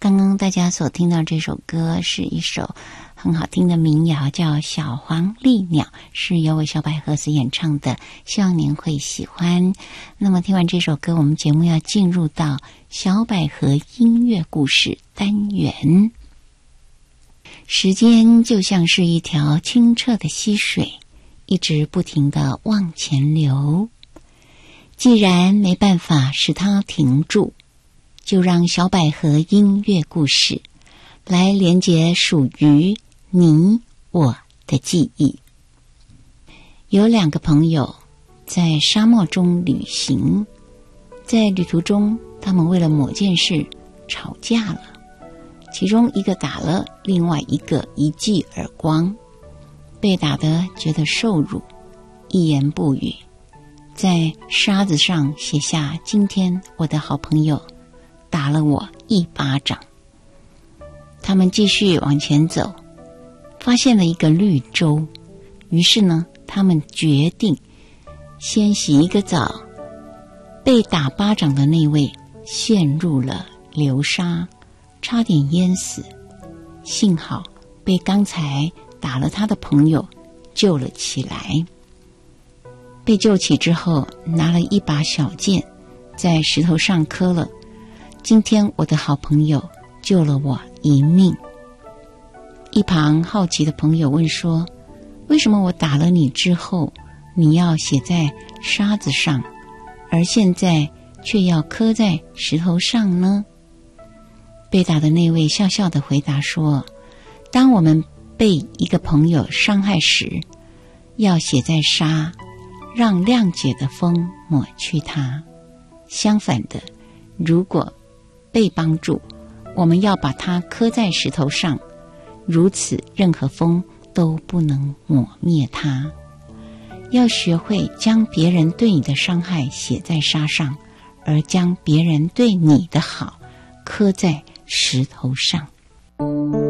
刚刚大家所听到这首歌是一首很好听的民谣，叫《小黄鹂鸟》，是由小百合所演唱的，希望您会喜欢。那么听完这首歌，我们节目要进入到小百合音乐故事单元。时间就像是一条清澈的溪水，一直不停地往前流。既然没办法使它停住，就让小百合音乐故事来连接属于你我的记忆。有2个朋友在沙漠中旅行，在旅途中他们为了某件事吵架了，其中一个打了另外一个一记耳光，被打得觉得受辱，一言不语，在沙子上写下今天我的好朋友打了我1巴掌。他们继续往前走，发现了一个绿洲，于是呢他们决定先洗一个澡。被打巴掌的那位陷入了流沙，差点淹死，幸好被刚才打了他的朋友救了起来。被救起之后，拿了一把小剑，在石头上刻了今天我的好朋友救了我一命。一旁好奇的朋友问说，为什么我打了你之后你要写在沙子上，而现在却要刻在石头上呢？被打的那位笑笑地回答说，当我们被一个朋友伤害时，要写在沙，让谅解的风抹去它。相反的，如果被帮助，我们要把它刻在石头上，如此任何风都不能抹灭它。要学会将别人对你的伤害写在沙上，而将别人对你的好刻在石头上。